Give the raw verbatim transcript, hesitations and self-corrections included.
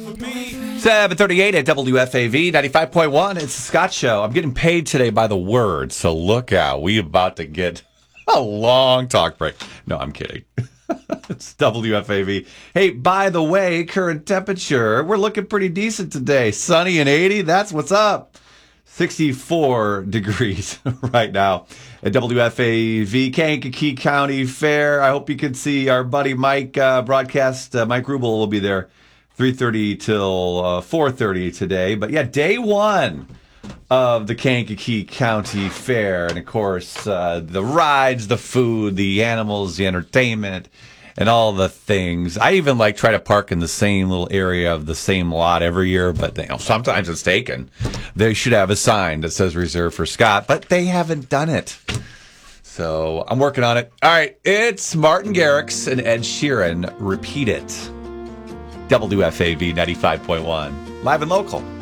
seven thirty-eight at W F A V ninety-five point one. It's the Scott Show. I'm getting paid today by the word, so look out. We about to get a long talk break. No, I'm kidding. It's W F A V. Hey, by the way, current temperature, we're looking pretty decent today. Sunny and eighty, that's what's up. sixty-four degrees right now at W F A V Kankakee County Fair. I hope you can see our buddy Mike uh, broadcast. Uh, Mike Rubel will be there three thirty till uh, four thirty today. But yeah, day one of the Kankakee County Fair. And of course, uh, the rides, the food, the animals, the entertainment, and all the things. I even like try to park in the same little area of the same lot every year, but you know, sometimes it's taken. They should have a sign that says reserved for Scott, but they haven't done it. So I'm working on it. All right, it's Martin Garrix and Ed Sheeran. Repeat it. W F A V ninety-five point one. Live and local.